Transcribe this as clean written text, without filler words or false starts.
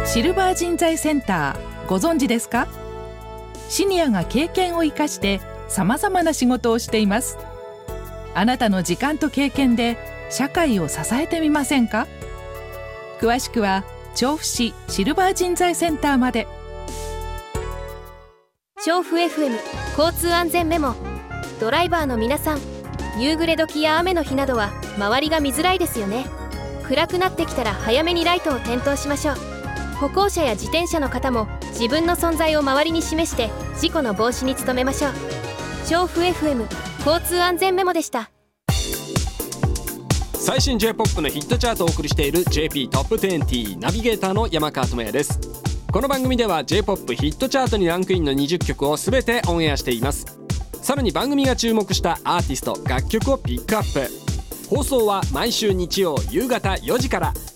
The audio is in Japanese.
シルバー人材センター、ご存知ですか？シニアが経験を生かしてさまざまな仕事をしています。あなたの時間と経験で社会を支えてみませんか？詳しくは調布市シルバー人材センターまで。 調布 FM 交通安全メモ。ドライバーの皆さん、夕暮れ時や雨の日などは周りが見づらいですよね。暗くなってきたら早めにライトを点灯しましょう。歩行者や自転車の方も自分の存在を周りに示して事故の防止に努めましょう。調布 FM 交通安全メモでした。 最新 J-POP のヒットチャートをお送りしている JP トップ20、ナビゲーターの山川智也です。この番組では J-POP ヒットチャートにランクインの20曲を全てオンエアしています。さらに番組が注目したアーティスト、楽曲をピックアップ。放送は毎週日曜夕方4時から